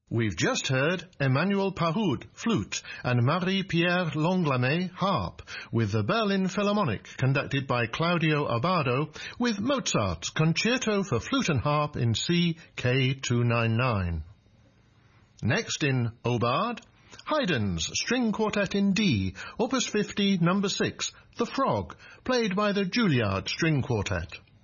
We've just heard Emmanuel Pahud, flute, and Marie-Pierre Langlamet, harp, with the Berlin Philharmonic, conducted by Claudio Abbado, with Mozart's Concerto for Flute and Harp in C. K299. Next in Aubade, Haydn's String Quartet in D, Opus 50, No. 6, The Frog, played by the Juilliard String Quartet.